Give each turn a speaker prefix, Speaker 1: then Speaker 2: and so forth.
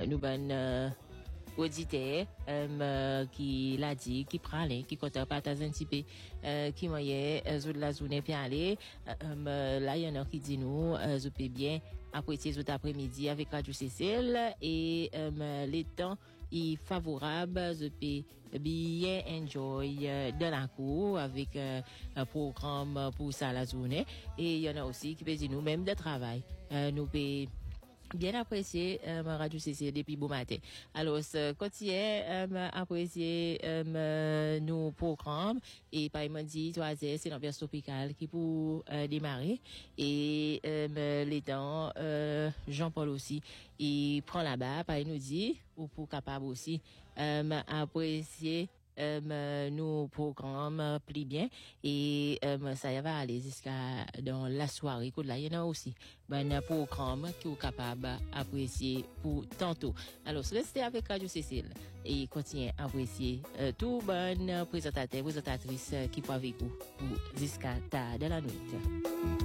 Speaker 1: nous bonne auditeur qui l'a dit qui prend qui compte partager un petit peu qui moyen de la journée puis aller là il y en a qui dit nous je peux bien apprécier cet après-midi avec Radio Cécile et les temps est favorable je peux bien enjoy dans la cour avec un programme pour ça la journée et il y en a aussi qui peut dire nous même de travail nous peut bien apprécié Radio CC depuis bon matin. Alors continuez apprécier nos programmes et par exemple dit c'est l'ambiance tropicale qui pour démarrer et les temps Jean-Paul aussi il prend là-bas par nous dit ou pour capable aussi apprécier nos programmes plus bien et ça va aller jusqu'à dans la soirée que là il y en a aussi un programme qui est capable d'apprécier pour tantôt. Alors restez avec Radio Cécile et continuez à apprécier tout bon présentateur présentatrice qui peut avec vous pour jusqu'à tard de la nuit.